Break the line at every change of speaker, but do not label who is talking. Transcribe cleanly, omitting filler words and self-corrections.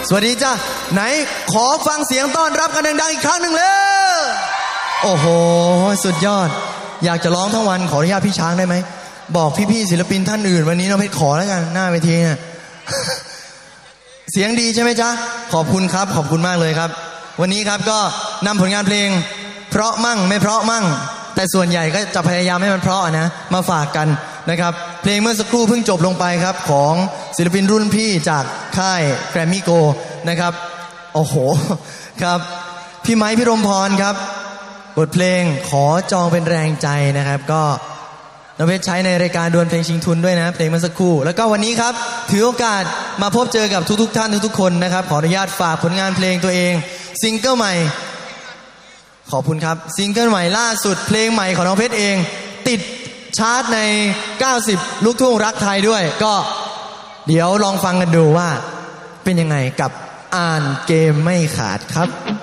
สวัสดีจ้าไหนขอฟังเสียงต้อนรับกันดังๆอีกครั้งหนึ่งเลยโอ้โหสุดยอดอยากจะร้องทั้งวันขออนุญาตพี่ช้างได้ไหมบอกพี่ๆศิลปินท่านอื่นวันนี้น้องเพชรขอแล้วกันหน้าเวทีเนี่ย เสียงดีใช่ไหมจ๊ะขอบคุณครับขอบคุณมากเลยครับวันนี้ครับก็นำผลงานเพลงเพราะมั่งไม่เพราะมั่งแต่ส่วนใหญ่ก็จะพยายามให้มันเพราะนะมาฝากกันนะครับเพลงเมื่อสักครู่เพิ่งจบลงไปครับของศิลปินรุ่นพี่จากค่ายแกรมมี่โกนะครับโอ้โหครับพี่ไม้พี่รมพรครับบทเพลงขอจองเป็นแรงใจนะครับก็น้องเพชรใช้ในรายการดวลเพลงชิงทุนด้วยนะเพลงเมื่อสักครู่แล้วก็วันนี้ครับถือโอกาสมาพบเจอกับทุกท่านทุกคนนะครับขออนุญาตฝากผลงานเพลงตัวเองซิงเกิลใหม่ขอบคุณครับซิงเกิลใหม่ล่าสุดเพลงใหม่ของน้องเพชรเองติดชาร์ตใน90ลูกทุ่งรักไทยด้วยก็เดี๋ยวลองฟังกันดูว่าเป็นยังไงกับอ่านเกมไม่ขาดครับ